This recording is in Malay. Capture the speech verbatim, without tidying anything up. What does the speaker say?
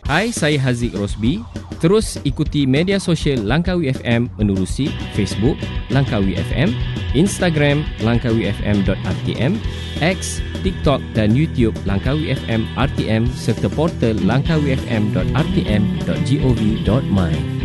Hai, saya Haziq Rosby. Terus ikuti media sosial Langkawi F M menerusi Facebook Langkawi F M, Instagram langkawi f m dot r t m, X, TikTok dan YouTube Langkawi F M R T M serta portal langkawi f m dot r t m dot gov dot my.